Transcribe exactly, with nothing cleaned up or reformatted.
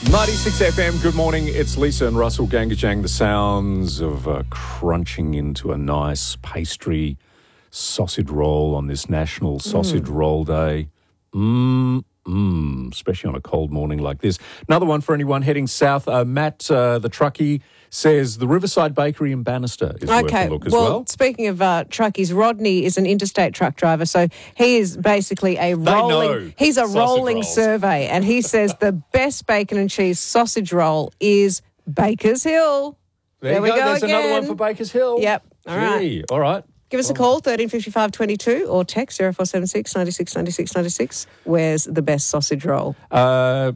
ninety-six F M, good morning. It's Lisa and Russell Gangajang. The sounds of uh, crunching into a nice pastry sausage roll on this National Sausage mm. Roll Day. Mmm, mmm, especially on a cold morning like this. Another one for anyone heading south. Uh, Matt, uh, the truckie, says the Riverside Bakery in Bannister is okay. worth a look as well. well. Speaking of uh, truckies, Rodney is an interstate truck driver, so he is basically a They rolling. know He's a sausage rolling rolls. survey, and he says the best bacon and cheese sausage roll is Baker's Hill. There, there you we go. go There's again. another one for Baker's Hill. Yep. All Gee, right. All right. Give us a call, thirteen fifty-five twenty-two, or text zero four seven six, ninety-six, ninety-six, ninety-six. Where's the best sausage roll? Uh,